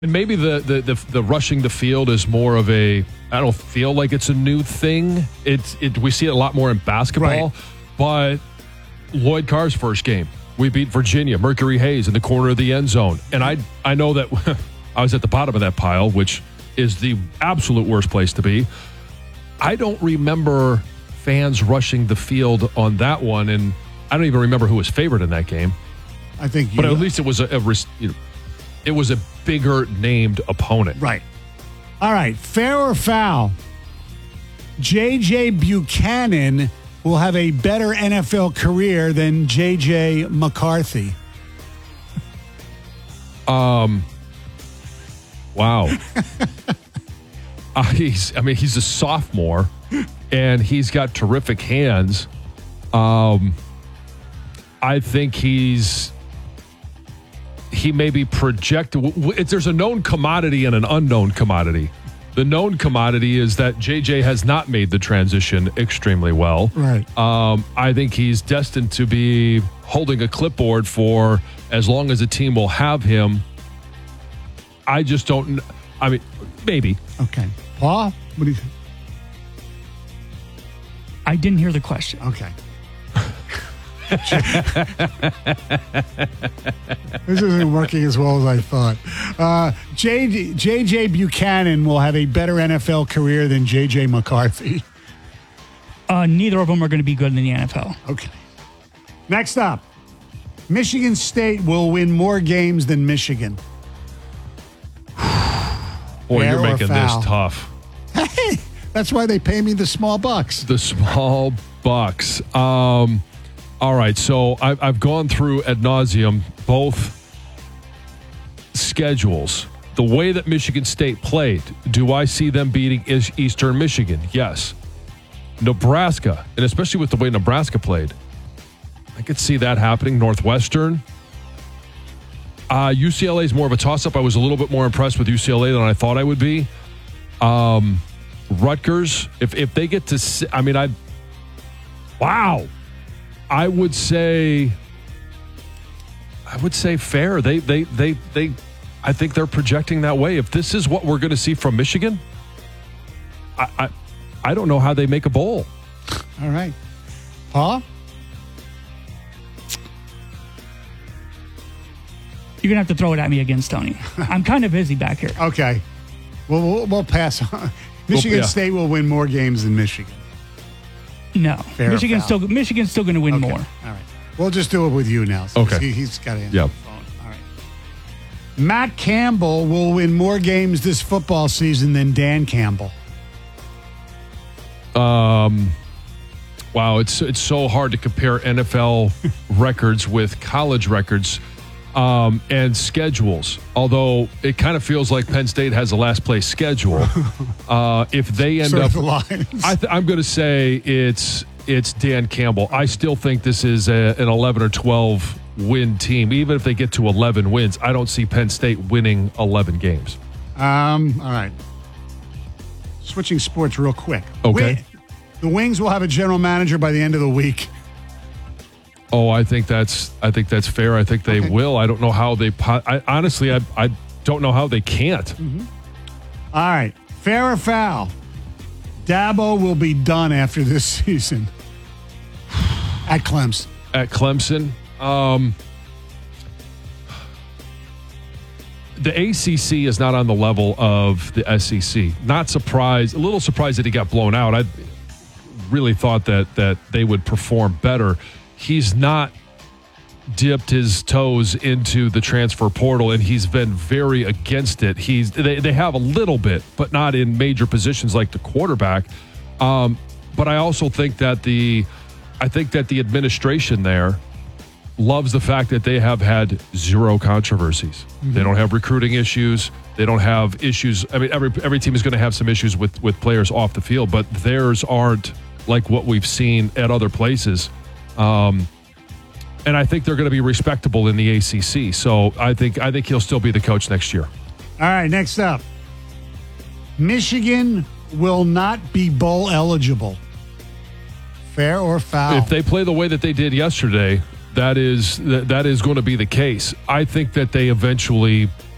And maybe the rushing the field is more of a, I don't feel like it's a new thing. We see it a lot more in basketball. Right. But Lloyd Carr's first game, we beat Virginia, Mercury Hayes in the corner of the end zone. And I know that I was at the bottom of that pile, which is the absolute worst place to be. I don't remember fans rushing the field on that one, and I don't even remember who was favored in that game. I think, but at least it was it was a bigger named opponent. Right. All right. Fair or foul? J.J. Buchanan will have a better NFL career than J.J. McCarthy. Wow. He's a sophomore, and he's got terrific hands. I think he may be projected. There's a known commodity and an unknown commodity. The known commodity is that JJ has not made the transition extremely well. Right. I think he's destined to be holding a clipboard for as long as a team will have him. I just don't. I mean, maybe. Okay. Paul, what do you think? I didn't hear the question. Okay. This isn't working as well as I thought. J.J. Buchanan will have a better NFL career than J.J. McCarthy. Neither of them are going to be good in the NFL. Okay. Next up, Michigan State will win more games than Michigan. Boy, Fair you're making foul? this tough. Hey, that's why they pay me the small bucks. The small bucks. All right, so I've gone through ad nauseum both schedules. The way that Michigan State played, do I see them beating Eastern Michigan? Yes. Nebraska, and especially with the way Nebraska played, I could see that happening. Northwestern. UCLA is more of a toss-up. I was a little bit more impressed with UCLA than I thought I would be. Rutgers, if they get to, wow. I would say fair. I think they're projecting that way. If this is what we're going to see from Michigan, I don't know how they make a bowl. All right. Paul? You're going to have to throw it at me again, Tony. I'm kind of busy back here. Okay. Well, we'll pass on. Michigan State will win more games than Michigan. No. Fair Michigan's still going to win more. All right. We'll just do it with you now. So okay. He's got to answer the phone. All right. Matt Campbell will win more games this football season than Dan Campbell. Wow, it's so hard to compare NFL records with college records and schedules. Although it kind of feels like Penn State has a last place schedule. If they end up, the Lions. I'm going to say it's Dan Campbell. I still think this is an 11 or 12 win team. Even if they get to 11 wins, I don't see Penn State winning 11 games. All right. Switching sports real quick. Okay. The Wings will have a general manager by the end of the week. Oh, I think that's fair. I think they will. I don't know how they. Honestly, I don't know how they can't. Mm-hmm. All right, fair or foul? Dabo will be done after this season at Clemson. At Clemson, the ACC is not on the level of the SEC. Not surprised. A little surprised that he got blown out. I really thought that they would perform better. He's not dipped his toes into the transfer portal, and he's been very against it. They have a little bit, but not in major positions like the quarterback. But I also think that the administration there loves the fact that they have had zero controversies. Mm-hmm. They don't have recruiting issues. They don't have issues. I mean, every team is going to have some issues with players off the field, but theirs aren't like what we've seen at other places. And I think they're going to be respectable in the ACC. So I think he'll still be the coach next year. All right, next up. Michigan will not be bowl eligible. Fair or foul? If they play the way that they did yesterday, that is going to be the case. I think that they eventually